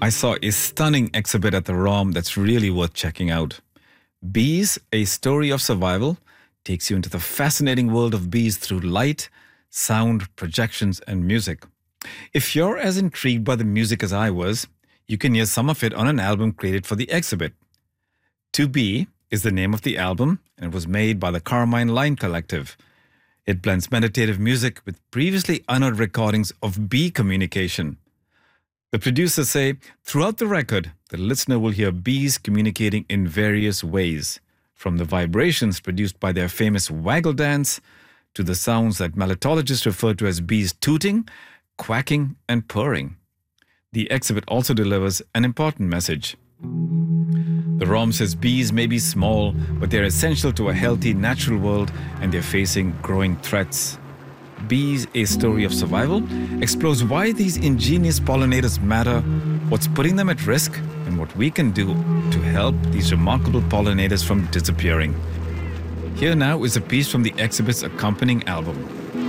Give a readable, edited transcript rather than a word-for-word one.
I saw a stunning exhibit at the ROM that's really worth checking out. Bees, A Story of Survival, takes you into the fascinating world of bees through light, sound, projections, and music. If you're as intrigued by the music as I was, you can hear some of it on an album created for the exhibit. To Be is the name of the album, and it was made by the Carmine Line Collective. It blends meditative music with previously unheard recordings of bee communication. The producers say throughout the record, the listener will hear bees communicating in various ways, from the vibrations produced by their famous waggle dance to the sounds that melittologists refer to as bees tooting, quacking, and purring. The exhibit also delivers an important message. The ROM says bees may be small, but they're essential to a healthy natural world and they're facing growing threats. Bees, A Story of Survival explores why these ingenious pollinators matter, what's putting them at risk, and what we can do to help these remarkable pollinators from disappearing. Here now is a piece from the exhibit's accompanying album.